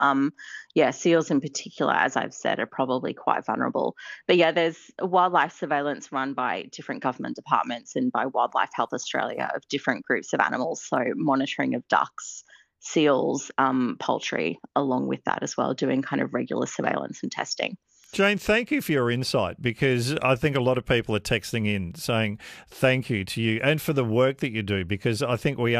Yeah, seals in particular, as I've said, are probably quite vulnerable. But yeah, there's wildlife surveillance run by different government departments and by Wildlife Health Australia of different groups of animals. So monitoring of ducks, seals, poultry, along with that as well, doing kind of regular surveillance and testing. Jane, thank you for your insight, because I think a lot of people are texting in saying thank you to you and for the work that you do, because I think we